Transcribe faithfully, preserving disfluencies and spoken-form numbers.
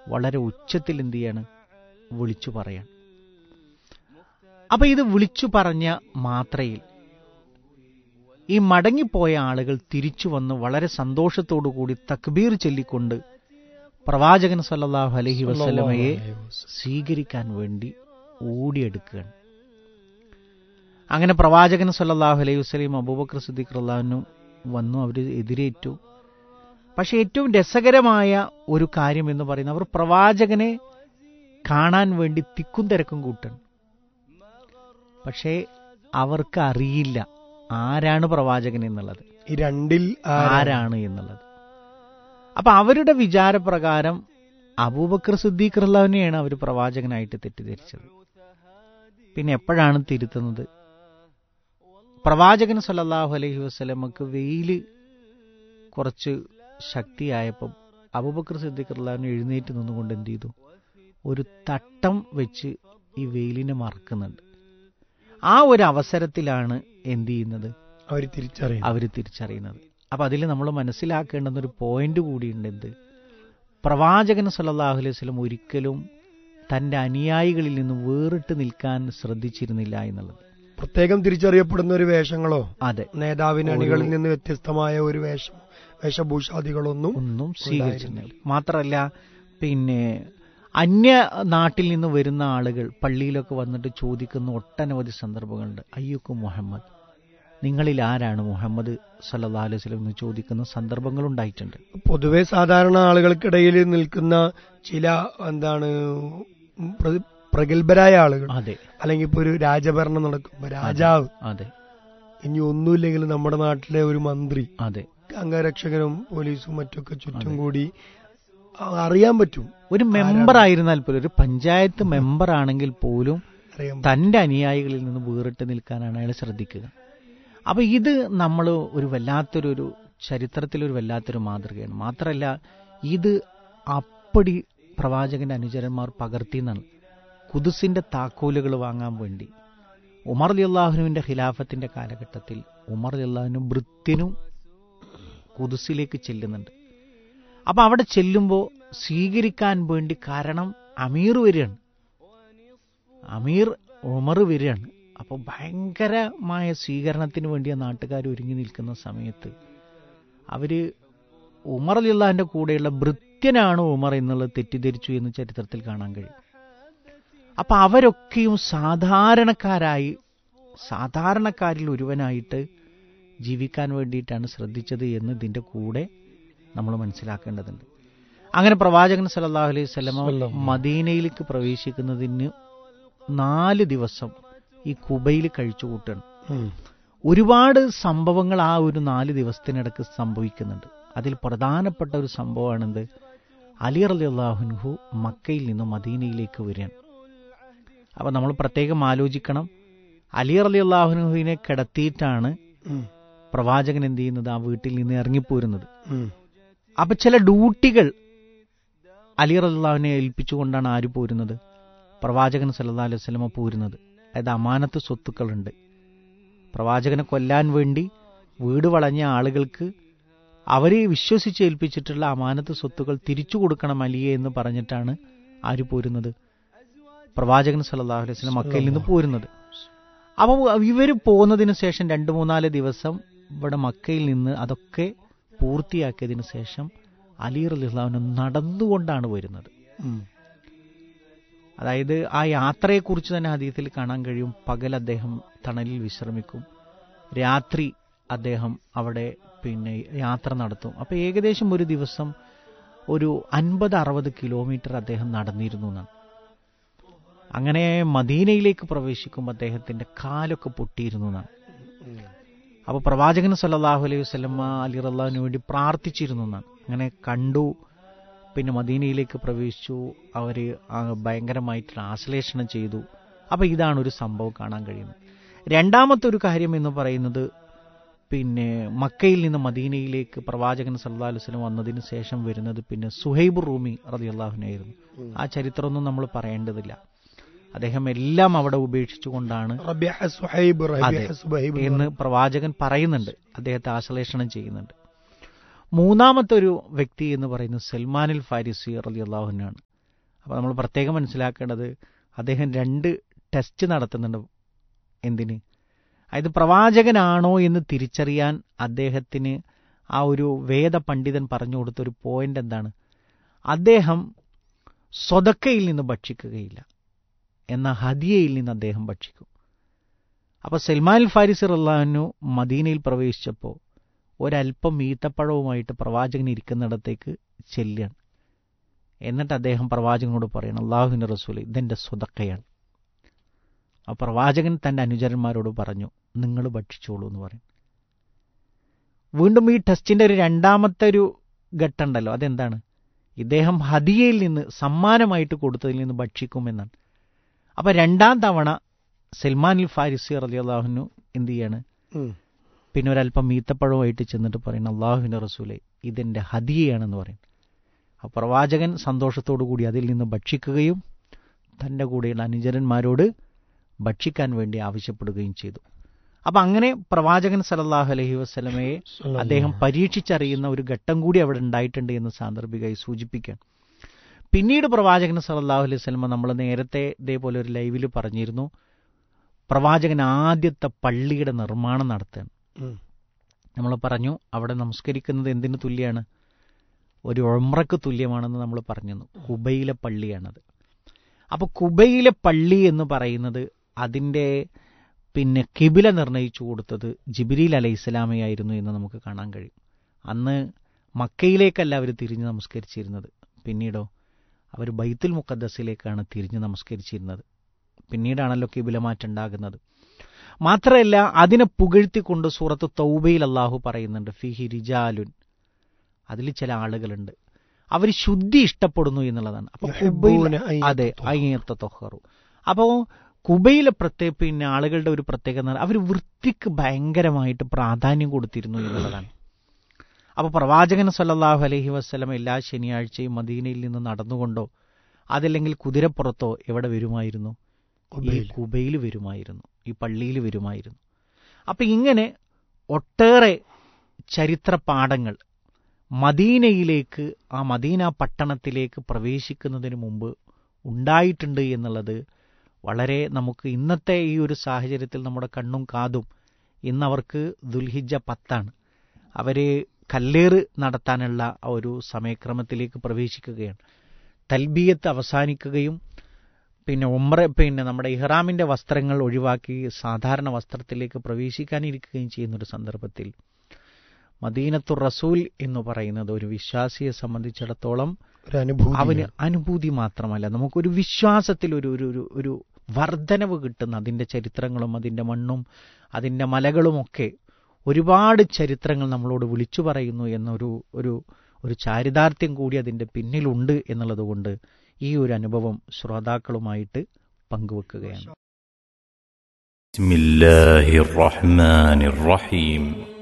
വളരെ ഉച്ചത്തിൽ എന്ത് ചെയ്യാണ്, വിളിച്ചു പറയാൻ. അപ്പൊ ഇത് വിളിച്ചു പറഞ്ഞ മാത്രയിൽ ഈ മടങ്ങിപ്പോയ ആളുകൾ തിരിച്ചു വന്ന് വളരെ സന്തോഷത്തോടു കൂടി തക്ബീർ ചൊല്ലിക്കൊണ്ട് പ്രവാചകൻ സല്ലല്ലാഹു അലൈഹി വസല്ലമയെ സ്വീകരിക്കാൻ വേണ്ടി ഓടിയെടുക്കുകയാണ്. അങ്ങനെ പ്രവാചകൻ സല്ലല്ലാഹു അലൈഹി വസല്ലം അബൂബക്കർ സിദ്ദീഖ് റളിയല്ലാഹു അൻഹു വന്നു, അവർ എതിരേറ്റു. പക്ഷെ ഏറ്റവും രസകരമായ ഒരു കാര്യം എന്ന് പറയുന്നത്, അവർ പ്രവാചകനെ കാണാൻ വേണ്ടി തിക്കും തിരക്കും കൂട്ടണം. പക്ഷേ അവർക്ക് അറിയില്ല ആരാണ് പ്രവാചകൻ എന്നുള്ളത്, ഈ രണ്ടിൽ ആരാണ് എന്നുള്ളത്. അപ്പൊ അവരുടെ വിചാരപ്രകാരം അബൂബക്കർ സിദ്ദീഖ് റളിയല്ലാഹുവിനെയാണ് അവർ പ്രവാചകനായിട്ട് തെറ്റിദ്ധരിച്ചത്. പിന്നെ എപ്പോഴാണ് തിരുത്തുന്നത്? പ്രവാചകൻ സല്ലല്ലാഹു അലൈഹി വസല്ലമക്ക് വെയില് കുറച്ച് ശക്തിയായപ്പോൾ അബൂബക്കർ സിദ്ദീഖ് റളിയല്ലാഹു എഴുന്നേറ്റ് നിന്നുകൊണ്ട് എന്ത് ചെയ്തു, ഒരു തട്ടം വെച്ച് ഈ വെയിലിനെ മറക്കുന്നുണ്ട്. ആ ഒരു അവസരത്തിലാണ് എന്ത് ചെയ്യുന്നത്, അവർ തിരിച്ചറിയുന്നത് അവർ തിരിച്ചറിയുന്നത്. അപ്പൊ അതിൽ നമ്മൾ മനസ്സിലാക്കേണ്ടുന്ന ഒരു പോയിന്റ് കൂടിയുണ്ട്. എന്ത്? പ്രവാചകൻ സല്ലല്ലാഹു അലൈഹി വസല്ലം ഒരിക്കലും തന്റെ അനുയായികളിൽ നിന്ന് വേറിട്ട് നിൽക്കാൻ ശ്രദ്ധിച്ചിരുന്നില്ല എന്നുള്ളത്. പ്രത്യേകം തിരിച്ചറിയപ്പെടുന്ന ഒരു വേഷങ്ങളോ, അതെ, നേതാവിന് അണികളിൽ നിന്ന് വ്യത്യസ്തമായ ഒരു വേഷം വേഷഭൂഷാദികളൊന്നും ഒന്നും സ്വീകരിച്ചിരുന്നില്ല. മാത്രമല്ല, പിന്നെ അന്യ നാട്ടിൽ നിന്ന് വരുന്ന ആളുകൾ പള്ളിയിലൊക്കെ വന്നിട്ട് ചോദിക്കുന്ന ഒട്ടനവധി സന്ദർഭങ്ങളുണ്ട്. അയ്യുക്കും മുഹമ്മദ്, നിങ്ങളിൽ ആരാണ് മുഹമ്മദ് സല്ലല്ലാഹു അലൈഹി വസല്ലം എന്ന് ചോദിക്കുന്ന സന്ദർഭങ്ങൾ ഉണ്ടായിട്ടുണ്ട്. പൊതുവെ സാധാരണ ആളുകൾക്കിടയിൽ നിൽക്കുന്ന ചില എന്താണ് പ്രഗത്ഭരായ ആളുകൾ, അതെ, അല്ലെങ്കിൽ ഇപ്പൊ ഒരു രാജഭരണം നടക്കുമ്പോ രാജാവ്, അതെ, ഇനി ഒന്നുമില്ലെങ്കിൽ നമ്മുടെ നാട്ടിലെ ഒരു മന്ത്രി, അതെ, അംഗരക്ഷകരും പോലീസും മറ്റൊക്കെ ചുറ്റും കൂടി അറിയാൻ പറ്റും. ഒരു മെമ്പർ ആയിരുന്നാൽ പോലും, ഒരു പഞ്ചായത്ത് മെമ്പർ ആണെങ്കിൽ പോലും തന്റെ അനുയായികളിൽ നിന്ന് വേറിട്ട് നിൽക്കാനാണ് അയാൾ ശ്രദ്ധിക്കുക. അപ്പൊ ഇത് നമ്മൾ ഒരു വല്ലാത്തൊരു ഒരു ചരിത്രത്തിലൊരു വല്ലാത്തൊരു മാതൃകയാണ്. മാത്രമല്ല, ഇത് അപ്പടി പ്രവാചകന്റെ അനുചരന്മാർ പകർത്തിയെന്നാണ്. ഖുദ്സിന്റെ താക്കോലുകൾ വാങ്ങാൻ വേണ്ടി ഉമർ റളിയല്ലാഹുവിന്റെ ഖിലാഫത്തിന്റെ കാലഘട്ടത്തിൽ ഉമർ റളിയല്ലാഹു ഭൃത്യനും ഖുദ്സിലേക്ക് ചെല്ലുന്നുണ്ട്. അപ്പൊ അവിടെ ചെല്ലുമ്പോൾ സ്വീകരിക്കാൻ വേണ്ടി, കാരണം അമീർ വരികയാണ്, അമീർ ഉമർ വരികയാണ്. അപ്പോൾ ഭയങ്കരമായ സ്വീകരണത്തിന് വേണ്ടി ആ നാട്ടുകാർ ഒരുങ്ങി നിൽക്കുന്ന സമയത്ത് അവര് ഉമർ റളിയല്ലാഹുവിന്റെ കൂടെയുള്ള ഭൃത്യനാണ് ഉമർ എന്നുള്ളത് തെറ്റിദ്ധരിച്ചു എന്ന് ചരിത്രത്തിൽ കാണാൻ കഴിയും. അപ്പൊ അവരൊക്കെയും സാധാരണക്കാരായി, സാധാരണക്കാരിൽ ഒരുവനായിട്ട് ജീവിക്കാൻ വേണ്ടിയിട്ടാണ് ശ്രദ്ധിച്ചത് എന്ന് ഇതിന്റെ കൂടെ നമ്മൾ മനസ്സിലാക്കേണ്ടതുണ്ട്. അങ്ങനെ പ്രവാചകൻ സല്ലല്ലാഹു അലൈഹി വസല്ലം മദീനയിലേക്ക് പ്രവേശിക്കുന്നതിന് നാല് ദിവസം ഈ ഖുബയിൽ കഴിച്ചുകൂട്ടാണ്. ഒരുപാട് സംഭവങ്ങൾ ആ ഒരു നാല് ദിവസത്തിനിടക്ക് സംഭവിക്കുന്നുണ്ട്. അതിൽ പ്രധാനപ്പെട്ട ഒരു സംഭവമാണെന്ത്, അലി റളിയല്ലാഹു അൻഹു മക്കയിൽ നിന്ന് മദീനയിലേക്ക് വരികയാണ്. അപ്പൊ നമ്മൾ പ്രത്യേകം ആലോചിക്കണം, അലി റളിയല്ലാഹു അൻഹുവിനെ കിടത്തിയിട്ടാണ് പ്രവാചകൻ എന്ത് ചെയ്യുന്നത്, ആ വീട്ടിൽ നിന്ന് ഇറങ്ങിപ്പോരുന്നത്. അപ്പൊ ചില ഡ്യൂട്ടികൾ അലി റളിയല്ലാഹുവിനെ ഏൽപ്പിച്ചുകൊണ്ടാണ് ആര് പോരുന്നത്, പ്രവാചകൻ സല്ലല്ലാഹു അലൈഹി വസല്ലം പോരുന്നത്. അതായത് അമാനത്ത് സ്വത്തുക്കളുണ്ട്. പ്രവാചകനെ കൊല്ലാൻ വേണ്ടി വീട് വളഞ്ഞ ആളുകൾക്ക് അവരെ വിശ്വസിച്ച് ഏൽപ്പിച്ചിട്ടുള്ള അമാനത്ത് സ്വത്തുക്കൾ തിരിച്ചു കൊടുക്കണം അലിയെ എന്ന് പറഞ്ഞിട്ടാണ് ആര് പോരുന്നത്, പ്രവാചകൻ സല്ലല്ലാഹു അലൈഹി വസല്ലം മക്കയിൽ നിന്ന് പോരുന്നത്. അപ്പോൾ ഇവർ പോകുന്നതിന് ശേഷം രണ്ട് മൂന്നാല് ദിവസം ഇവിടെ മക്കയിൽ നിന്ന് അതൊക്കെ പൂർത്തിയാക്കിയതിനു ശേഷം അലി റളിയല്ലാഹു അൻഹു നടന്നുകൊണ്ടാണ് വരുന്നത്. അതായത് ആ യാത്രയെക്കുറിച്ച് തന്നെ ഹദീസിൽ കാണാൻ കഴിയും. പകൽ അദ്ദേഹം തണലിൽ വിശ്രമിക്കും, രാത്രി അദ്ദേഹം അവിടെ പിന്നെ യാത്ര നടത്തും. അപ്പൊ ഏകദേശം ഒരു ദിവസം ഒരു അൻപത് അറുപത് കിലോമീറ്റർ അദ്ദേഹം നടന്നിരുന്നു എന്നാണ്. അങ്ങനെ മദീനയിലേക്ക് പ്രവേശിക്കുമ്പോൾ അദ്ദേഹത്തിന്റെ കാലൊക്കെ പൊട്ടിയിരുന്നു എന്നാണ്. അപ്പൊ പ്രവാചകൻ സല്ലല്ലാഹു അലൈഹി വസല്ലം അലി റളിയല്ലാഹുവിന് വേണ്ടി പ്രാർത്ഥിച്ചിരുന്നു എന്നാണ്. അങ്ങനെ കണ്ടു. പിന്നെ മദീനയിലേക്ക് പ്രവേശിച്ചു. അവര് ഭയങ്കരമായിട്ട് ആശ്ലേഷണം ചെയ്തു. അപ്പൊ ഇതാണ് ഒരു സംഭവം കാണാൻ കഴിയുന്നത്. രണ്ടാമത്തെ ഒരു കാര്യം എന്ന് പറയുന്നത്, പിന്നെ മക്കയിൽ നിന്ന് മദീനയിലേക്ക് പ്രവാചകൻ സല്ലല്ലാഹു അലൈഹി വസല്ലം വന്നതിന് ശേഷം വരുന്നത് പിന്നെ സുഹൈബ് റൂമി റളിയല്ലാഹു അൻഹു ആയിരുന്നു. ആ ചരിത്രമൊന്നും നമ്മൾ പറയേണ്ടതില്ല. അദ്ദേഹം എല്ലാം അവിടെ ഉപേക്ഷിച്ചുകൊണ്ടാണ് എന്ന് പ്രവാചകൻ പറയുന്നുണ്ട്. അദ്ദേഹത്തെ ആശ്ലേഷണം ചെയ്യുന്നുണ്ട്. മൂന്നാമത്തെ ഒരു വ്യക്തി എന്ന് പറയുന്നത് സൽമാനുൽ ഫാരിസി റളിയല്ലാഹു അൻഹു ആണ്. അപ്പോൾ നമ്മൾ പ്രത്യേകം മനസ്സിലാക്കേണ്ടത് അദ്ദേഹം രണ്ട് ടെസ്റ്റ് നടത്തുന്നുണ്ട്. എന്തിന്? അതായത് പ്രവാചകനാണോ എന്ന് തിരിച്ചറിയാൻ അദ്ദേഹത്തിന് ആ ഒരു വേദ പണ്ഡിതൻ പറഞ്ഞു കൊടുത്ത ഒരു പോയിന്റ് എന്താണ്? അദ്ദേഹം സ്വതക്കയിൽ നിന്ന് ഭക്ഷിക്കുകയില്ല, എന്നാൽ ഹദിയയിൽ നിന്ന് അദ്ദേഹം ഭക്ഷിക്കും. അപ്പോൾ സൽമാൻ ഫാരിസി റളിയല്ലാഹു അൻഹു മദീനയിൽ പ്രവേശിച്ചപ്പോൾ ഒരല്പം ഈത്തപ്പഴവുമായിട്ട് പ്രവാചകൻ ഇരിക്കുന്നിടത്തേക്ക് ചെല്ലുകയാണ്. എന്നിട്ട് അദ്ദേഹം പ്രവാചകനോട് പറയണം, അല്ലാഹുവിൻ്റെ റസൂലേ, ഇതെൻ്റെ സ്വതക്കയാണ്. ആ പ്രവാചകൻ തൻ്റെ അനുചരന്മാരോട് പറഞ്ഞു, നിങ്ങൾ ഭക്ഷിച്ചോളൂ എന്ന് പറയും. വീണ്ടും ഈ ടെസ്റ്റിൻ്റെ ഒരു രണ്ടാമത്തെ ഒരു ഘട്ടമുണ്ടല്ലോ, അതെന്താണ്? ഇദ്ദേഹം ഹദിയയിൽ നിന്ന് സമ്മാനമായിട്ട് കൊടുത്തതിൽ നിന്ന് ഭക്ഷിക്കുമെന്നാണ്. അപ്പം രണ്ടാം തവണ സൽമാൻ ഫാരിസി റളിയല്ലാഹു അൻഹു എന്ത് ചെയ്യാണ്? പിന്നെ ഒരല്പം ഈത്തപ്പഴവുമായിട്ട് ചെന്നിട്ട് പറയുന്നത്, അല്ലാഹുവിൻ്റെ റസൂലേ, ഇതെൻ്റെ ഹദിയയാണെന്ന് പറയും. ആ പ്രവാചകൻ സന്തോഷത്തോടു കൂടി അതിൽ നിന്ന് ഭക്ഷിക്കുകയും തൻ്റെ കൂടെയുള്ള അനുചരന്മാരോട് ഭക്ഷിക്കാൻ വേണ്ടി ആവശ്യപ്പെടുകയും ചെയ്തു. അപ്പം അങ്ങനെ പ്രവാചകൻ സല്ലല്ലാഹു അലൈഹി വസല്ലമയെ അദ്ദേഹം പരീക്ഷിച്ചറിയുന്ന ഒരു ഘട്ടം കൂടി അവിടെ ഉണ്ടായിട്ടുണ്ട് എന്ന് സാന്ദർഭികമായി സൂചിപ്പിക്കാൻ. പിന്നീട് പ്രവാചകൻ സല്ലല്ലാഹു അലൈഹി വസല്ലമ, നമ്മൾ നേരത്തെ ഇതേപോലെ ഒരു ലൈവിൽ പറഞ്ഞിരുന്നു, പ്രവാചകൻ ആദ്യത്തെ പള്ളിയുടെ നിർമ്മാണം നടത്തുകയാണ്. നമ്മൾ പറഞ്ഞു അവിടെ നമസ്കരിക്കുന്നത് എന്തിനു തുല്യമാണ്? ഒരു ഉംറക്ക് തുല്യമാണെന്ന് നമ്മൾ പറഞ്ഞിരുന്നു. കുബയിലെ പള്ളിയാണത്. അപ്പോൾ കുബയിലെ പള്ളി എന്ന് പറയുന്നത് അതിൻ്റെ പിന്നെ കിബില നിർണയിച്ചു കൊടുത്തത് ജിബ്രീൽ അലൈഹിസ്സലാമയായിരുന്നു എന്ന് നമുക്ക് കാണാൻ കഴിയും. അന്ന് മക്കയിലേക്കല്ല അവർ തിരിഞ്ഞ് നമസ്കരിച്ചിരുന്നത്, പിന്നീടോ അവർ ബൈത്തുൽ മുഖദ്ദസിലേക്കാണ് തിരിഞ്ഞ് നമസ്കരിച്ചിരുന്നത്. പിന്നീടാണല്ലോ കിബില മാറ്റം ഉണ്ടാകുന്നത്. മാത്രമല്ല അതിനെ പുകഴ്ത്തിക്കൊണ്ട് സൂറത്ത് തൗബയിൽ അല്ലാഹു പറയുന്നുണ്ട്, ഫിഹി റിജാലുൻ, അതിൽ ചില ആളുകളുണ്ട് അവർ ശുദ്ധി ഇഷ്ടപ്പെടുന്നു എന്നുള്ളതാണ്. അപ്പോൾ അതെ അയ്യത്ത തൊഹറു. അപ്പോൾ കുബയിലെ പ്രത്യേക പിന്നെ ആളുകളുടെ ഒരു പ്രത്യേകത അവർ വൃത്തിക്ക് ഭയങ്കരമായിട്ട് പ്രാധാന്യം കൊടുത്തിരുന്നു എന്നുള്ളതാണ്. അപ്പോൾ പ്രവാചകൻ സല്ലല്ലാഹു അലൈഹി വസല്ലം എല്ലാ ശനിയാഴ്ചയും മദീനയിൽ നിന്ന് നടന്നുകൊണ്ടോ അതല്ലെങ്കിൽ കുതിരപ്പുറത്തോ എവിടെ വരുമായിരുന്നു? ഈ കുബയിൽ വരുമായിരുന്നു, ഈ പള്ളിയിൽ വരുമായിരുന്നു. അപ്പം ഇങ്ങനെ ഒട്ടേറെ ചരിത്ര പാഠങ്ങൾ മദീനയിലേക്ക്, ആ മദീന പട്ടണത്തിലേക്ക് പ്രവേശിക്കുന്നതിന് മുമ്പ് ഉണ്ടായിട്ടുണ്ട് എന്നുള്ളത് വളരെ നമുക്ക് ഇന്നത്തെ ഈ ഒരു സാഹചര്യത്തിൽ നമ്മുടെ കണ്ണും കാതും, ഇന്നവർക്ക് ദുൽഹിജ്ജ പത്താണ്, അവർ കല്ലേറ് നടത്താനുള്ള ഒരു സമയക്രമത്തിലേക്ക് പ്രവേശിക്കുകയാണ്. തൽബിയത്ത് അവസാനിക്കുകയും പിന്നെ ഉംറ പിന്നെ നമ്മുടെ ഇഹ്റാമിൻ്റെ വസ്ത്രങ്ങൾ ഒഴിവാക്കി സാധാരണ വസ്ത്രത്തിലേക്ക് പ്രവേശിക്കാനിരിക്കുകയും ചെയ്യുന്നൊരു സന്ദർഭത്തിൽ മദീനത്തുർ റസൂൽ എന്ന് പറയുന്നത് ഒരു വിശ്വാസിയെ സംബന്ധിച്ചിടത്തോളം അവന് അനുഭൂതി മാത്രമല്ല, നമുക്കൊരു വിശ്വാസത്തിൽ ഒരു ഒരു ഒരു വർധനവ് കിട്ടുന്ന, അതിൻ്റെ ചരിത്രങ്ങളും അതിൻ്റെ മണ്ണും അതിൻ്റെ മലകളുമൊക്കെ ഒരുപാട് ചരിത്രങ്ങൾ നമ്മളോട് വിളിച്ചു പറയുന്നു എന്നൊരു ഒരു ഒരു ചാരിതാർത്ഥ്യം കൂടി അതിൻ്റെ പിന്നിലുണ്ട് എന്നുള്ളത് കൊണ്ട് ഈ ഒരു അനുഭവം ശ്രോതാക്കളുമായിട്ട് പങ്കുവെക്കുകയാണ്. ബിസ്മില്ലാഹിർ റഹ്മാനിർ റഹീം.